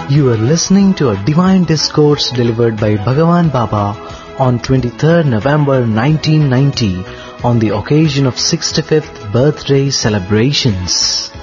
You are listening to a divine discourse delivered by Bhagavan Baba on 23rd November 1990 on the occasion of 65th birthday celebrations.